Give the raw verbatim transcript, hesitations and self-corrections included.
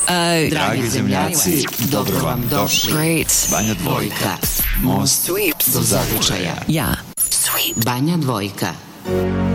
Uh, Dragi zemljaci, dobro vam došli. Great. Banja Dvojka, most do zavičaja. Ja. Banja Dvojka.